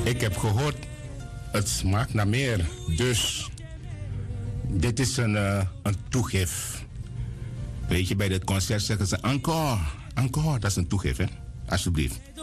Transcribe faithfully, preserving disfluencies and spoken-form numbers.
Ik heb gehoord, het smaakt naar meer. Dus dit is een, uh, een toegif. Weet je, bij dit concert zeggen ze encore. Encore, dat is een toegif, hè? Alsjeblieft.